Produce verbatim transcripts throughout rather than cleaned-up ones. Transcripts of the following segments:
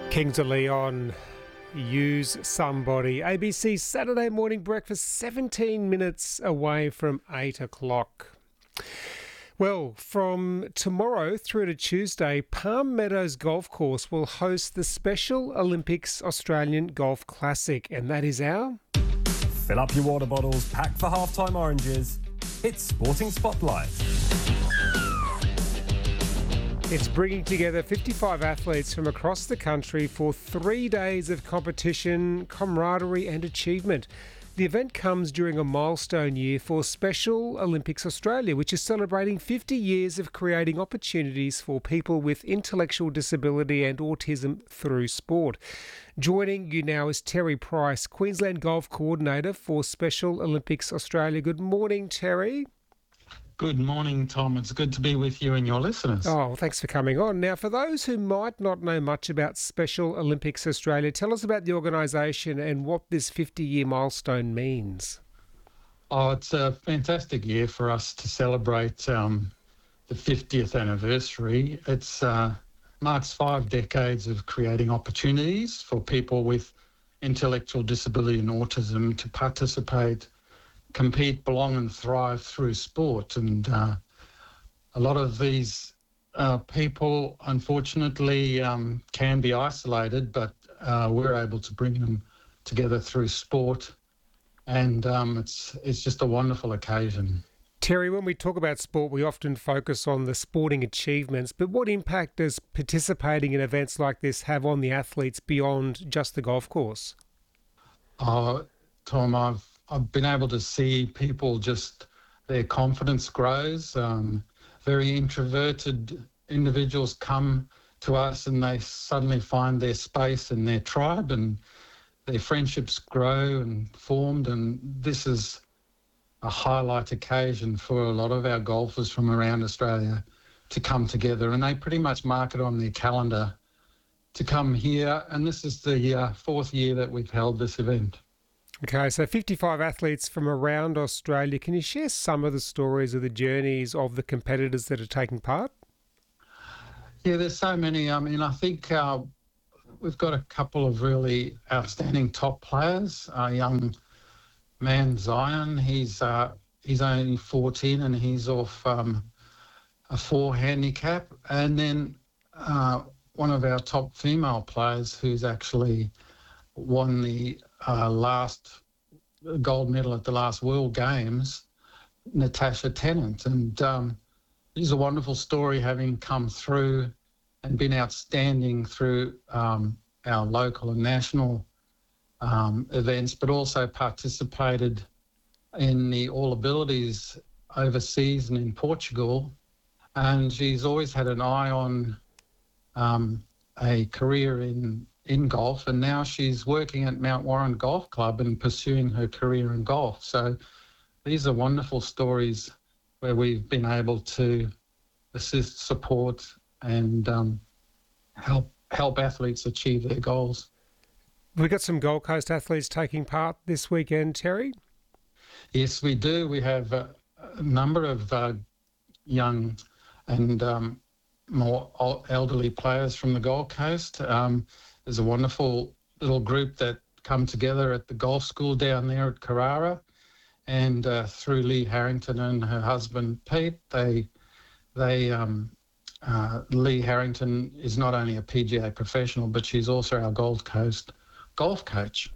Kings of Leon, Use Somebody. A B C Saturday morning breakfast, seventeen minutes away from eight o'clock. Well, from tomorrow through to Tuesday, Palm Meadows Golf Course will host the Special Olympics Australian Golf Classic, and that is our... Fill up your water bottles, pack for halftime oranges. It's Sporting Spotlight. It's bringing together fifty-five athletes from across the country for three days of competition, camaraderie and achievement. The event comes during a milestone year for Special Olympics Australia, which is celebrating fifty years of creating opportunities for people with intellectual disability and autism through sport. Joining you now is Terry Price, Queensland Golf Coordinator for Special Olympics Australia. Good morning, Terry. Good morning, Tom. It's good to be with you and your listeners. Oh, well, thanks for coming on. Now, for those who might not know much about Special Olympics Australia, tell us about the organisation and what this fifty-year milestone means. Oh, it's a fantastic year for us to celebrate um, the fiftieth anniversary. It's uh, marks five decades of creating opportunities for people with intellectual disability and autism to participate, compete, belong and thrive through sport. And uh, a lot of these uh, people, unfortunately, um, can be isolated, but uh, we're able to bring them together through sport. And um, it's it's just a wonderful occasion. Terry, when we talk about sport, we often focus on the sporting achievements, but what impact does participating in events like this have on the athletes beyond just the golf course? Uh, Tom, I've I've been able to see people just, their confidence grows. Um, very introverted individuals come to us and they suddenly find their space and their tribe, and their friendships grow and formed. And this is a highlight occasion for a lot of our golfers from around Australia to come together. And they pretty much mark it on their calendar to come here. And this is the uh, fourth year that we've held this event. Okay, so fifty-five athletes from around Australia. Can you share some of the stories of the journeys of the competitors that are taking part? Yeah, there's so many. I mean, I think uh, we've got a couple of really outstanding top players. A young man, Zion, he's uh, he's only fourteen and he's off um, a four handicap. And then uh, one of our top female players who's actually won the uh, last gold medal at the last World Games, Natasha Tennant. And um, it's a wonderful story, having come through and been outstanding through um, our local and national um, events, but also participated in the All Abilities overseas and in Portugal. And she's always had an eye on um, a career in in golf, and now she's working at Mount Warren Golf Club and pursuing her career in golf. So these are wonderful stories where we've been able to assist, support and um, help help athletes achieve their goals. We've got some Gold Coast athletes taking part this weekend, Terry? Yes, we do. We have a, a number of uh, young and um, more elderly players from the Gold Coast. Um, There's a wonderful little group that come together at the golf school down there at Carrara, and uh, through Lee Harrington and her husband Pete, they they um, uh, Lee Harrington is not only a P G A professional, but she's also our Gold Coast golf coach.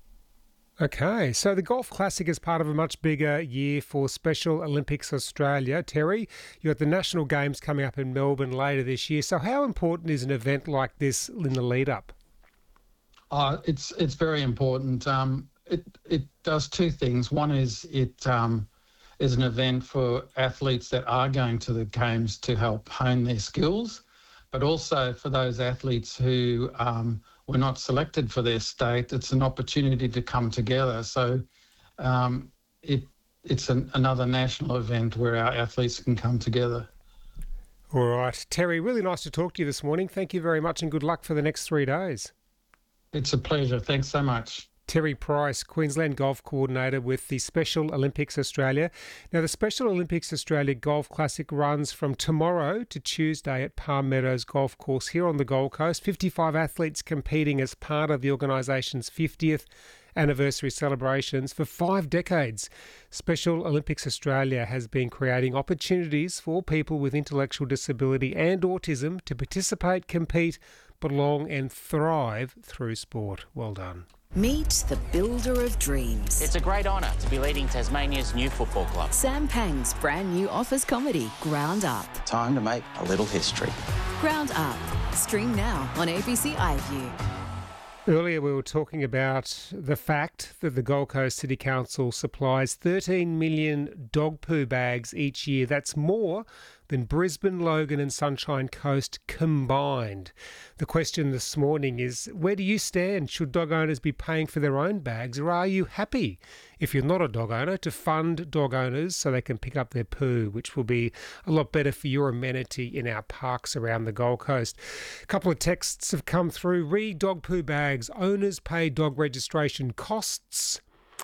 Okay, so the Golf Classic is part of a much bigger year for Special Olympics Australia. Terry, you've got the National Games coming up in Melbourne later this year. So how important is an event like this in the lead-up? Uh, it's it's very important. Um, it it does two things. One is it um, is an event for athletes that are going to the Games to help hone their skills, but also for those athletes who um, were not selected for their state. It's an opportunity to come together. So um, it it's an, another national event where our athletes can come together. All right. Terry, really nice to talk to you this morning. Thank you very much and good luck for the next three days. It's a pleasure. Thanks so much. Terry Price, Queensland Golf Coordinator with the Special Olympics Australia. Now, the Special Olympics Australia Golf Classic runs from tomorrow to Tuesday at Palm Meadows Golf Course here on the Gold Coast. fifty-five athletes competing as part of the organisation's fiftieth anniversary celebrations for five decades. Special Olympics Australia has been creating opportunities for people with intellectual disability and autism to participate, compete, belong and thrive through sport. Well done. Meet the builder of dreams. It's a great honour to be leading Tasmania's new football club. Sam Pang's brand new office comedy, Ground Up. Time to make a little history. Ground Up. Stream now on A B C iView. Earlier we were talking about the fact that the Gold Coast City Council supplies thirteen million dog poo bags each year. That's more than Brisbane, Logan and Sunshine Coast combined. The question this morning is, where do you stand? Should dog owners be paying for their own bags, or are you happy, if you're not a dog owner, to fund dog owners so they can pick up their poo, which will be a lot better for your amenity in our parks around the Gold Coast? A couple of texts have come through. Re dog poo bags. Owners pay dog registration costs.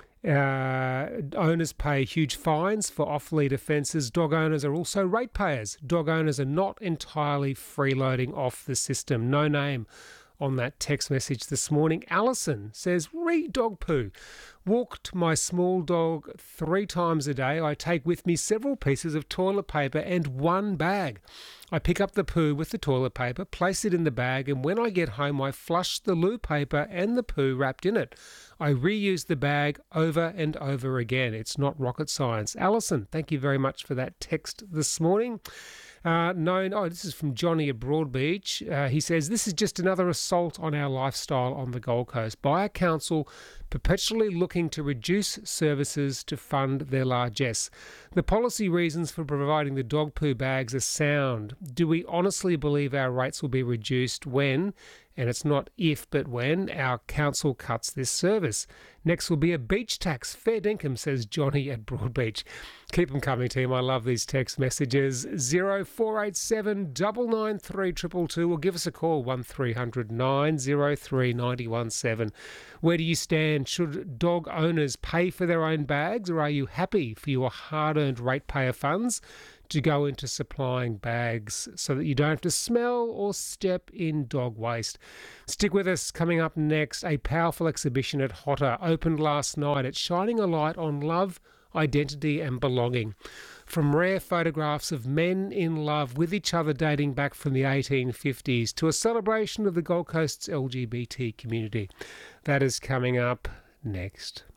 Uh, owners pay huge fines for off-lead offences. Dog owners are also ratepayers. Dog owners are not entirely freeloading off the system. No name on that text message this morning. Alison says, re dog poo. Walked my small dog three times a day. I take with me several pieces of toilet paper and one bag. I pick up the poo with the toilet paper, place it in the bag, and when I get home, I flush the loo paper and the poo wrapped in it. I reuse the bag over and over again. It's not rocket science. Alison, thank you very much for that text this morning. Uh, no, no, this is from Johnny at Broadbeach. Uh, he says, this is just another assault on our lifestyle on the Gold Coast by a council perpetually looking to reduce services to fund their largesse. The policy reasons for providing the dog poo bags are sound. Do we honestly believe our rates will be reduced when, and it's not if but when, our council cuts this service? Next will be a beach tax. Fair dinkum, says Johnny at Broadbeach. Keep them coming, team. I love these text messages. zero four eight seven nine nine three two two two or give us a call, one three hundred nine oh three nine one seven. Where do you stand? Should dog owners pay for their own bags, or are you happy for your hard-earned ratepayer funds to go into supplying bags so that you don't have to smell or step in dog waste? Stick with us. Coming up next, a powerful exhibition at Hotter opened last night. It's shining a light on love, identity and belonging. From rare photographs of men in love with each other dating back from the eighteen fifties to a celebration of the Gold Coast's L G B T community. That is coming up next.